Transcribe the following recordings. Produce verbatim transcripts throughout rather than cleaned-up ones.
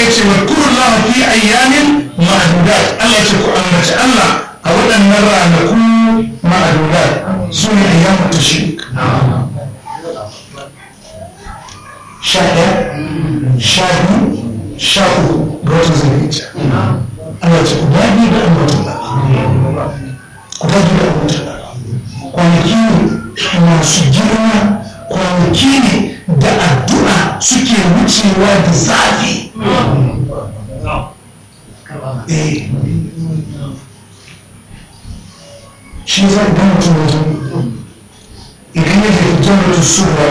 ce wa kurullaha fi ayyamin ma'adudat Allah ya ce ku ambaci Allah a waɗannan ranaku ma'adudat su ne ayyamu tashrik sha ɗaya sha biyu sha uku ga watan zulhijja Allah ce ku dage da ambaton Allah ku dage da ambaton Allah kwanaki ne masu girma kwanaki ne da addu'a suke wucewa da zafi eh shi za idan mutum wajen idan ya ke fitar da suwa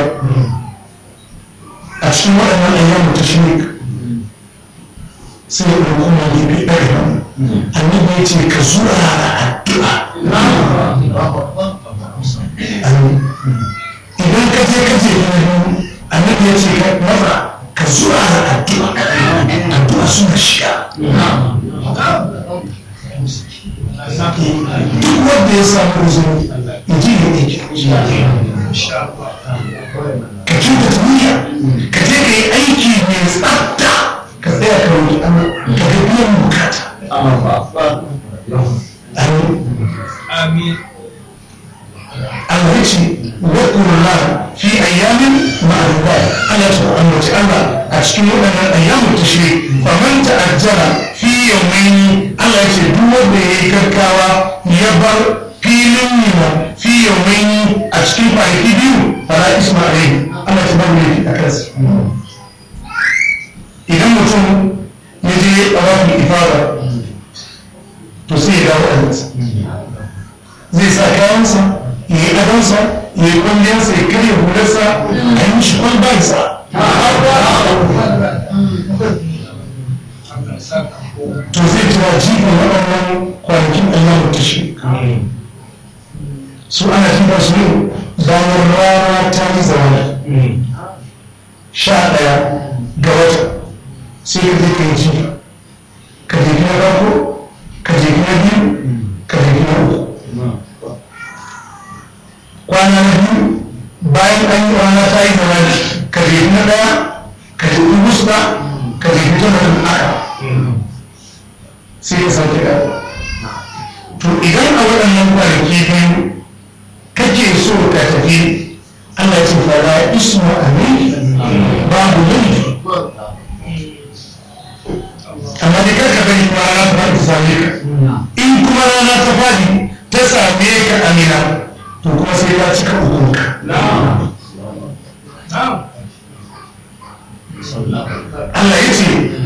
a cikin waɗannan ayyamu ta shi sai ya ɗauko na gefe ɗaya annabi ya ce ka zuwa addu'a idan ka je ka je annabi ya ce maza ka zuwa addu'a addu'a suna shiga duk wanda ya samu uzuri ya ji ya ɗauki ka kyautata niyya ka je ka yi aiki mai tsafta ka tsaya ka roƙi Allah ka ga biyan bukata amin Allah ya ce waƙurla fi ayyamin ma'adudat Allah ta ambaci Allah a cikin waɗannan ayyamin tashrik fa man ta'ajjala fi yawmayn Allah ya ce duk wanda ya yi gaggawa ya bar filin mina fi yawmayn a cikin kwanaki biyu fala isma alayhi Allah ta bar laifi a kansa idan mutum ya je a wani ifada to sai ya dawo ɗansa zai sa kayansa ya yi adonsa ya yi kwalliyarsa ya karya hularsa a yi mishi kwalbansa to zai jira jifin waɗannan kwanakin ayyamu ta shi su ana jiba su ne bayan rana ta yi zaune sha ɗaya ga wata sai ka zai kai ji ka je gina farko ka je gina biyu ka je gina uku kwana na biyu bayan an yi rana ta yi zama ka je gina daya ka je gusta ka je gina da aka sai ka sauke da to idan a waɗannan kwanaki biyu kake so ka tafi Allah ya ce fara isma amin babu laifi amma da karka bari kuma rana ta faɗi same ka in kuma rana ta faɗi ta same ka amina to kuma sai ka cika hukunka Allah ya ce